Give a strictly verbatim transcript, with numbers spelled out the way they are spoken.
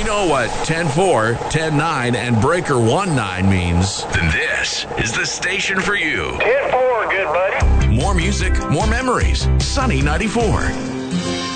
know what ten four, ten nine, and breaker one nine means, then this is the station for you. ten four, good buddy. More music, more memories. Sunny ninety-four.